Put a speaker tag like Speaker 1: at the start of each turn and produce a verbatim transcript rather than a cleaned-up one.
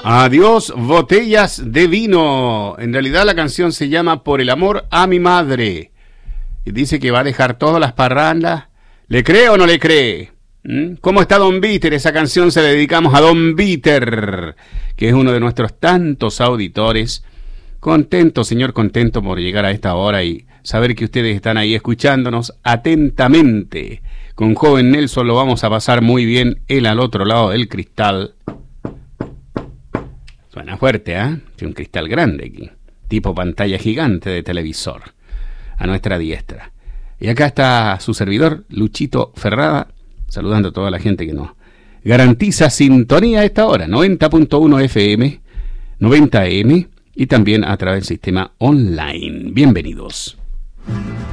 Speaker 1: Adiós, botellas de vino. En realidad la canción se llama Por el amor a mi madre. Y dice que va a dejar todas las parrandas. ¿Le cree o no le cree? ¿Mm? ¿Cómo está Don Víter? Esa canción se la dedicamos a Don Víter, que es uno de nuestros tantos auditores. Contento, señor, contento por llegar a esta hora y saber que ustedes están ahí escuchándonos atentamente. Con Joven Nelson lo vamos a pasar muy bien, él al otro lado del cristal. Suena fuerte, ¿eh? Tiene un cristal grande aquí, tipo pantalla gigante de televisor, a nuestra diestra. Y acá está su servidor, Luchito Ferrada, saludando a toda la gente que nos garantiza sintonía a esta hora, noventa punto uno F M, noventa A M y también a través del sistema online. Bienvenidos.